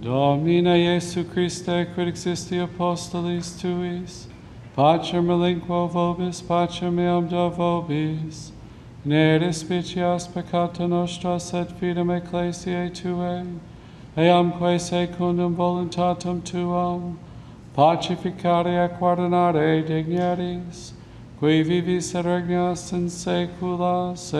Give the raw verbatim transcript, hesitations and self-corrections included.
Domine Iesu Christe, quid existi apostolis tuis, pacem relinquo vobis, pacem meam do vobis, ne despicias peccata nostra, sed fidem ecclesiae Tuae, eamque secundum voluntatem Tuam, pacificare et guardinare dignities, qui vivis et regnas in saecula